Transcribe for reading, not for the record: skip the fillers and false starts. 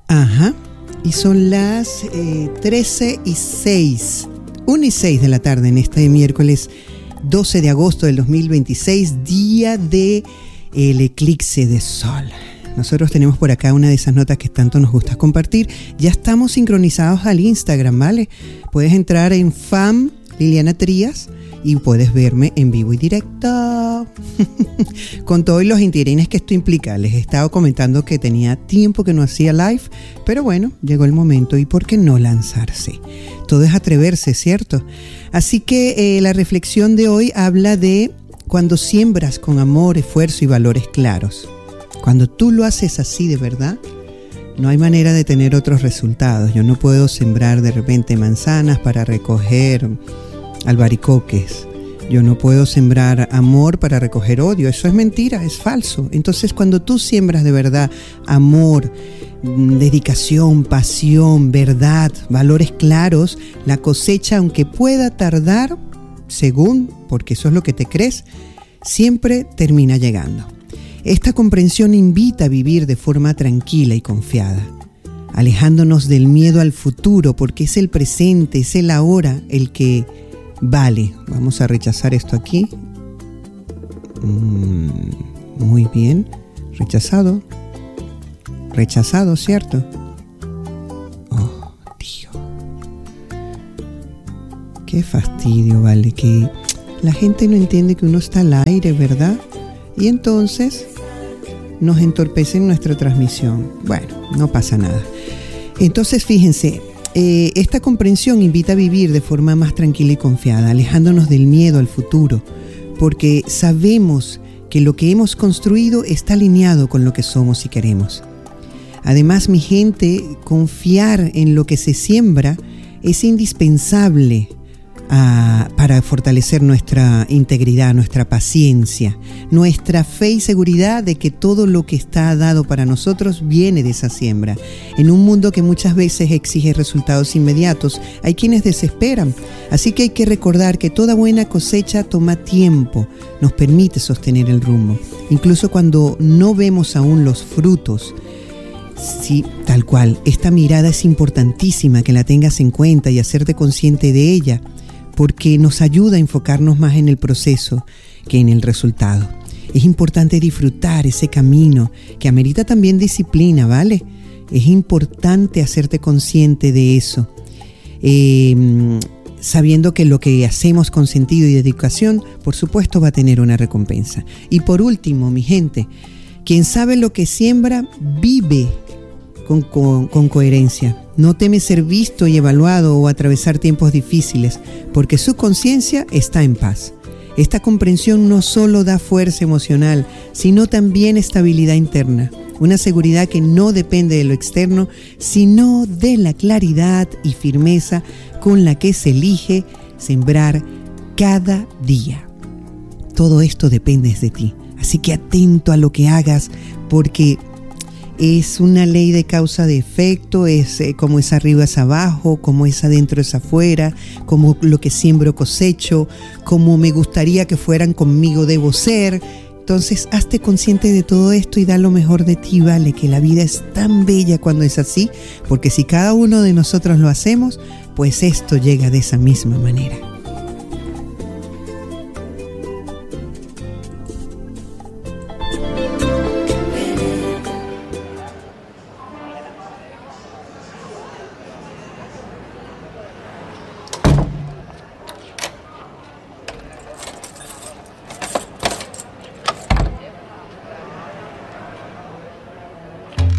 Ajá. Y son las 13:06, 1:06 de la tarde en este miércoles 12 de agosto del 2026, día de el eclipse de sol. Nosotros tenemos por acá una de esas notas que tanto nos gusta compartir. Ya estamos sincronizados al Instagram, ¿vale? Puedes entrar en FAM Liliana Trías y puedes verme en vivo y directo con todos los interines que esto implica. Les he estado comentando que tenía tiempo que no hacía live, pero bueno, llegó el momento y por qué no lanzarse. Todo es atreverse, ¿cierto? Así que la reflexión de hoy habla de cuando siembras con amor, esfuerzo y valores claros. Cuando tú lo haces así de verdad, no hay manera de tener otros resultados. Yo no puedo sembrar de repente manzanas para recoger albaricoques. Yo no puedo sembrar amor para recoger odio. Eso es mentira, es falso. Entonces, cuando tú siembras de verdad amor, dedicación, pasión, verdad, valores claros, la cosecha, aunque pueda tardar, porque eso es lo que te crees, siempre termina llegando. Esta comprensión invita a vivir de forma tranquila y confiada, alejándonos del miedo al futuro, porque es el presente, es el ahora el que vale. Vamos a rechazar esto aquí. Muy bien. Rechazado, ¿cierto? Oh, Dios. Qué fastidio, vale, que la gente no entiende que uno está al aire, ¿verdad? Y entonces nos entorpecen nuestra transmisión. Bueno, no pasa nada. Entonces, fíjense, esta comprensión invita a vivir de forma más tranquila y confiada, alejándonos del miedo al futuro, porque sabemos que lo que hemos construido está alineado con lo que somos y queremos. Además, mi gente, confiar en lo que se siembra es indispensable para fortalecer nuestra integridad, nuestra paciencia, nuestra fe y seguridad de que todo lo que está dado para nosotros viene de esa siembra. En un mundo que muchas veces exige resultados inmediatos, hay quienes desesperan. Así que hay que recordar que toda buena cosecha toma tiempo, nos permite sostener el rumbo. Incluso cuando no vemos aún los frutos. Sí, tal cual. Esta mirada es importantísima que la tengas en cuenta y hacerte consciente de ella, porque nos ayuda a enfocarnos más en el proceso que en el resultado. Es importante disfrutar ese camino que amerita también disciplina, ¿vale? Es importante hacerte consciente de eso, sabiendo que lo que hacemos con sentido y dedicación, por supuesto, va a tener una recompensa. Y por último, mi gente, quien sabe lo que siembra, vive con coherencia. No teme ser visto y evaluado o atravesar tiempos difíciles, porque su conciencia está en paz. Esta comprensión no solo da fuerza emocional, sino también estabilidad interna, una seguridad que no depende de lo externo, sino de la claridad y firmeza con la que se elige sembrar cada día. Todo esto depende de ti, así que atento a lo que hagas, porque es una ley de causa de efecto, es como es arriba es abajo, como es adentro es afuera, como lo que siembro cosecho, como me gustaría que fueran conmigo debo ser. Entonces, hazte consciente de todo esto y da lo mejor de ti, vale, que la vida es tan bella cuando es así, porque si cada uno de nosotros lo hacemos, pues esto llega de esa misma manera.